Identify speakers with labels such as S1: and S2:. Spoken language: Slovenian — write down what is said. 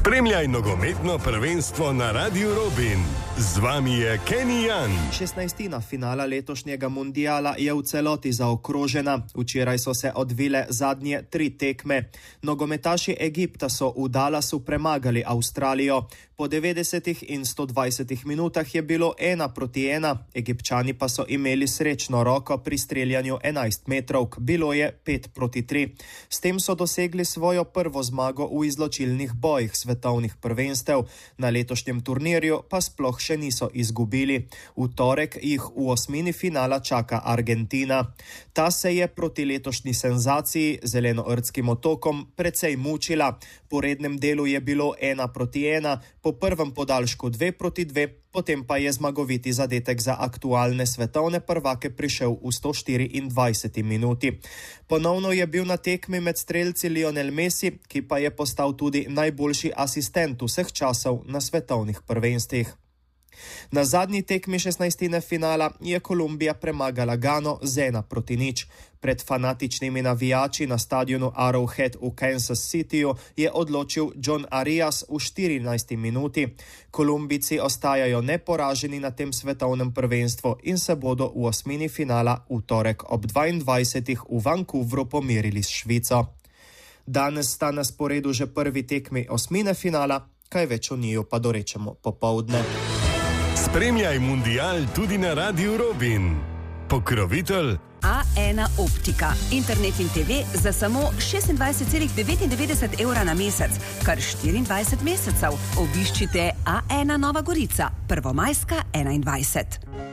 S1: Spremljaj nogometno prvenstvo na Radiu Robin. Z vami je Kenny Jan.
S2: 16. finala letošnjega mundiala je v celoti zaokrožena. Včeraj so se odvile zadnje 3 tekme. Nogometaši Egipta so v Dallasu premagali Avstralijo. Po 90 in 120 minutah je bilo 1-1. Egipčani pa so imeli srečno roko pri streljanju 11 metrovk. Bilo je 5-3. S tem so dosegli svojo prvo zmago v izločilnih bojih svetovnih prvenstev. Na letošnjem turnirju pa sploh še niso izgubili. V torek jih v osmini finala čaka Argentina. Ta se je proti letošnji senzaciji zelenoortskim otokom precej mučila. Po rednem delu je bilo 1-1, po prvem podaljšku 2-2, potem pa je zmagoviti zadetek za aktualne svetovne prvake prišel v 124 minuti. Ponovno je bil na tekmi med strelci Lionel Messi, ki pa je postal tudi najboljši asistent vseh časov na svetovnih prvenstvih. Na zadnji tekmi 16. finala je Kolumbija premagala Gano z 1-0. Pred fanatičnimi navijači na stadionu Arrowhead v Kansas Cityju je odločil John Arias v 14. minuti. Kolumbijci ostajajo neporaženi na tem svetovnem prvenstvu in se bodo v osmini finala v torek ob 22. v Vancouveru pomerili s Švico. Danes sta na sporedu že prvi tekmi osmine finala, kaj več o njiju pa dorečemo popoldne.
S1: Spremljaj mundial tudi na Radiu Robin. Pokrovitelj
S3: A1 Optika. Internet in TV za samo 26,99 evra na mesec, kar 24 mesecev. Obiščite A1 Nova Gorica, Prvomajska 21.